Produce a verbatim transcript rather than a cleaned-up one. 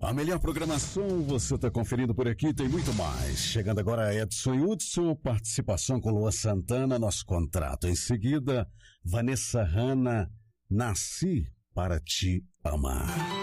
A melhor programação você está conferindo por aqui, tem muito mais. Chegando agora Edson Hudson, participação com Luan Santana, nosso contrato. Em seguida, Vanessa Hanna, Nasci para Te Amar.